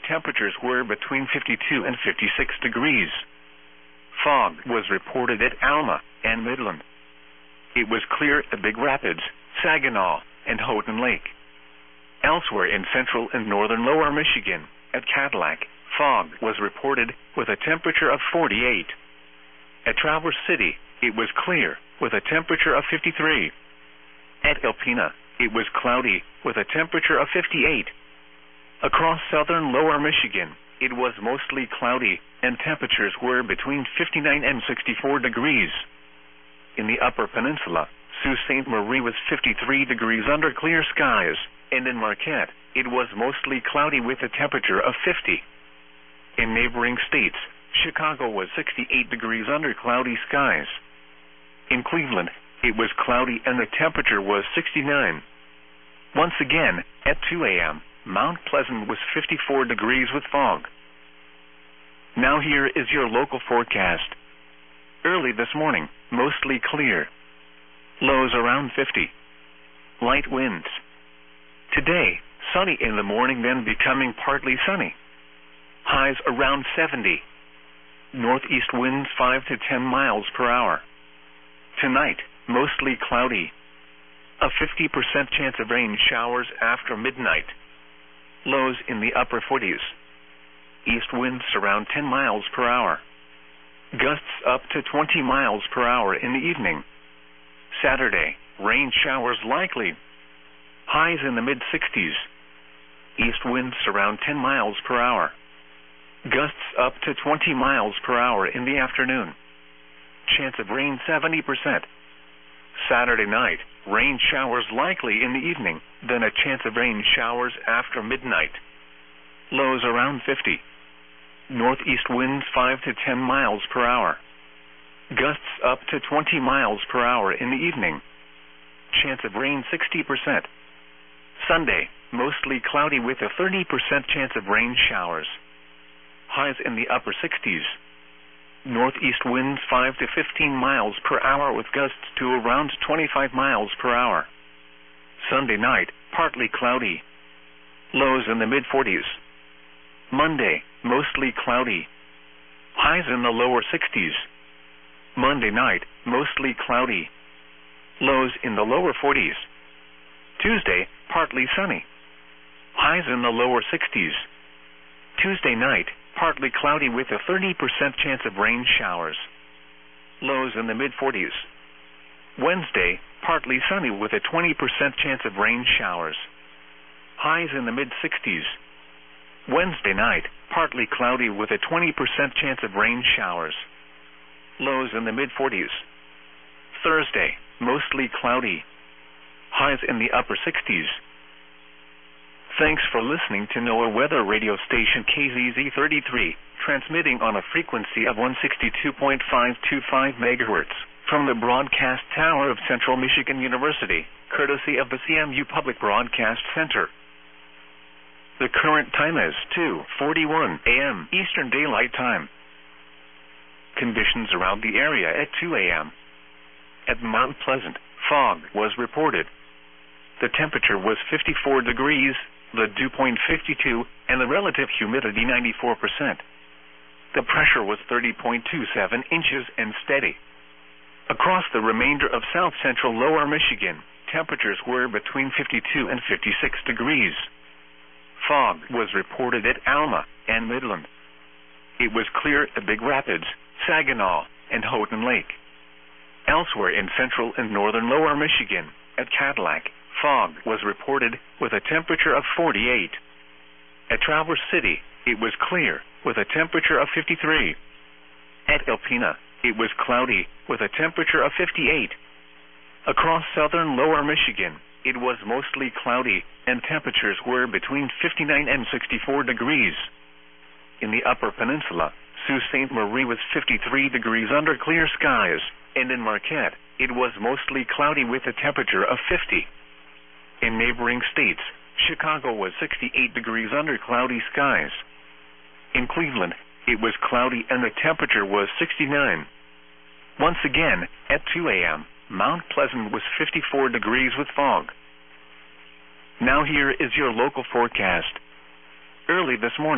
temperatures were between 52 and 56 degrees. Fog was reported at Alma and Midland. It was clear at Big Rapids, Saginaw, and Houghton Lake. Elsewhere in central and northern lower Michigan, at Cadillac, fog was reported with a temperature of 48. At Traverse City, it was clear with a temperature of 53. At Alpena, it was cloudy with a temperature of 58. Across southern lower Michigan, it was mostly cloudy and temperatures were between 59 and 64 degrees. In the upper peninsula, Sault Ste. Marie was 53 degrees under clear skies, and in Marquette, it was mostly cloudy with a temperature of 50. In neighboring states, Chicago was 68 degrees under cloudy skies. In Cleveland, it was cloudy and the temperature was 69. Once again, at 2 a.m., Mount Pleasant was 54 degrees with fog. Now here is your local forecast. Early this morning, mostly clear. Lows around 50. Light winds. Today, sunny in the morning, then becoming partly sunny. Highs around 70. Northeast winds 5 to 10 miles per hour. Tonight, mostly cloudy. A 50% chance of rain showers after midnight. Lows in the upper 40s. East winds around 10 miles per hour. Gusts up to 20 miles per hour in the evening. Saturday, rain showers likely. Highs in the mid-60s. East winds around 10 miles per hour. Gusts up to 20 miles per hour in the afternoon. Chance of rain 70%. Saturday night, rain showers likely in the evening, then a chance of rain showers after midnight. Lows around 50. Northeast winds 5 to 10 miles per hour. Gusts up to 20 miles per hour in the evening. Chance of rain 60%. Sunday, mostly cloudy with a 30% chance of rain showers. Highs in the upper 60s. Northeast winds 5 to 15 miles per hour with gusts to around 25 miles per hour. Sunday night, partly cloudy. Lows in the mid-40s. Monday, mostly cloudy. Highs in the lower 60s. Monday night, mostly cloudy. Lows in the lower 40s. Tuesday, partly sunny. Highs in the lower 60s. Tuesday night, partly cloudy with a 30% chance of rain showers. Lows in the mid-40s. Wednesday, partly sunny with a 20% chance of rain showers. Highs in the mid-60s. Wednesday night, partly cloudy with a 20% chance of rain showers. Lows in the mid-40s. Thursday, mostly cloudy. Highs in the upper 60s. Thanks for listening to NOAA Weather Radio Station KZZ33, transmitting on a frequency of 162.525 MHz from the broadcast tower of Central Michigan University, courtesy of the CMU Public Broadcast Center. The current time is 2:41 a.m. Eastern Daylight Time. Conditions around the area at 2 a.m. At Mount Pleasant, fog was reported. The temperature was 54 degrees, the dew point 52, and the relative humidity 94%. The pressure was 30.27 inches and steady. Across the remainder of south-central lower Michigan, temperatures were between 52 and 56 degrees. Fog was reported at Alma and Midland. It was clear at Big Rapids, Saginaw, and Houghton Lake. Elsewhere in central and northern lower Michigan, at Cadillac, fog was reported with a temperature of 48. At Traverse City, it was clear with a temperature of 53. At Alpena, it was cloudy with a temperature of 58. Across southern lower Michigan, it was mostly cloudy and temperatures were between 59 and 64 degrees. In the upper peninsula, Sault Ste. Marie was 53 degrees under clear skies, and in Marquette, it was mostly cloudy with a temperature of 50. In neighboring states, Chicago was 68 degrees under cloudy skies. In Cleveland, it was cloudy and the temperature was 69. Once again, at 2 a.m., Mount Pleasant was 54 degrees with fog. Now here is your local forecast. Early this morning,